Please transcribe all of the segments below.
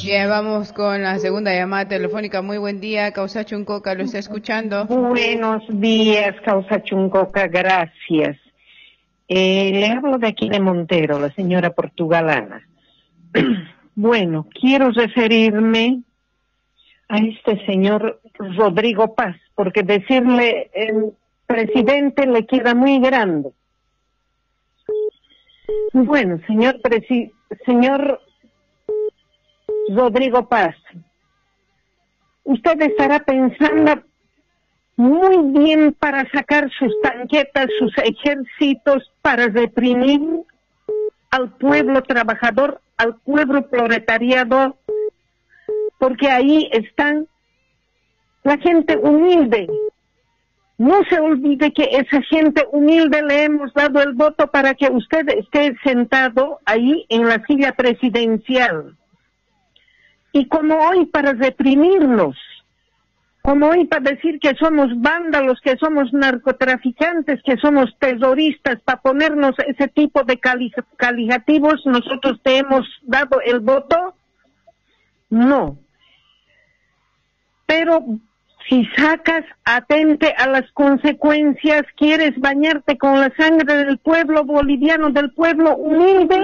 Bien, vamos con la segunda llamada telefónica. Muy buen día, Causa Chuncoca, lo está escuchando. Buenos días, Causa Chuncoca, gracias. Le hablo de aquí de Montero, la señora portugalana. Bueno, quiero referirme a este señor Rodrigo Paz, porque decirle el presidente le queda muy grande. Bueno, señor Rodrigo Paz, usted estará pensando muy bien para sacar sus tanquetas, sus ejércitos, para reprimir al pueblo trabajador, al pueblo proletariado, porque ahí están la gente humilde. No se olvide que esa gente humilde le hemos dado el voto para que usted esté sentado ahí en la silla presidencial. Y como hoy para reprimirnos, como hoy para decir que somos vándalos, que somos narcotraficantes, que somos terroristas, para ponernos ese tipo de calificativos, nosotros te hemos dado el voto, no. Pero si sacas, atente a las consecuencias, quieres bañarte con la sangre del pueblo boliviano, del pueblo humilde,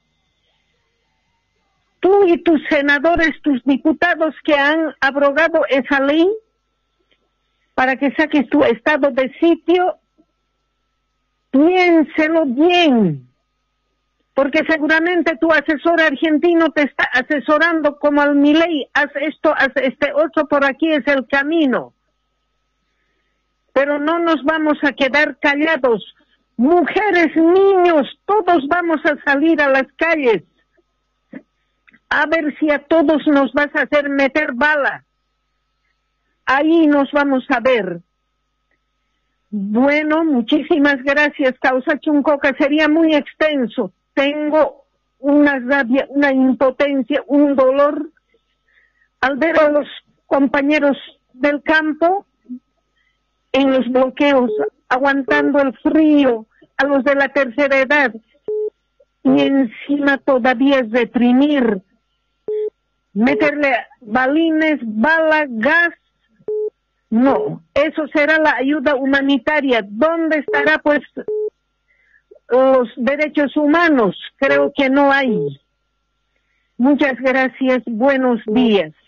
tú y tus senadores, tus diputados que han abrogado esa ley para que saques tu estado de sitio, piénselo bien, porque seguramente tu asesor argentino te está asesorando como al Milei, haz esto, haz este otro, por aquí es el camino. Pero no nos vamos a quedar callados. Mujeres, niños, todos vamos a salir a las calles. A ver si a todos nos vas a hacer meter bala. Ahí nos vamos a ver. Bueno, muchísimas gracias, Causa Chuncoca. Sería muy extenso. Tengo una rabia, una impotencia, un dolor al ver a los compañeros del campo en los bloqueos, aguantando el frío, a los de la tercera edad. Y encima todavía es reprimir, meterle balines, bala, gas. No, eso será la ayuda humanitaria. ¿Dónde estará, pues, los derechos humanos? Creo que no hay. Muchas gracias, buenos días.